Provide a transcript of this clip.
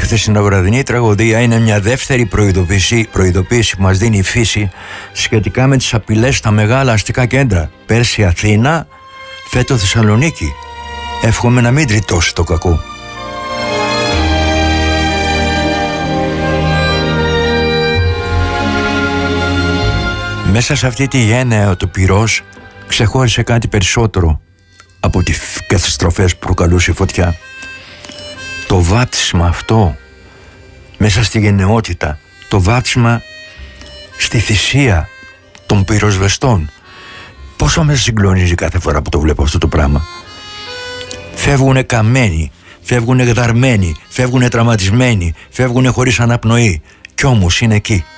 χθεσινή βραδινή τραγωδία είναι μια δεύτερη προειδοποίηση που μας δίνει η φύση σχετικά με τις απειλές στα μεγάλα αστικά κέντρα. Πέρσι Αθήνα, φέτος Θεσσαλονίκη. Εύχομαι να μην τριτώσει το κακό. Μέσα σε αυτή τη γένεια το πυρός ξεχώρισε κάτι περισσότερο από τις καταστροφές που προκαλούσε η φωτιά. Το βάπτισμα αυτό μέσα στη γενναιότητα, το βάπτισμα στη θυσία των πυροσβεστών. Πόσο με συγκλονίζει κάθε φορά που το βλέπω αυτό το πράγμα. Φεύγουνε καμένοι, φεύγουνε γδαρμένοι, φεύγουνε τραυματισμένοι, φεύγουνε χωρίς αναπνοή κι όμως είναι εκεί.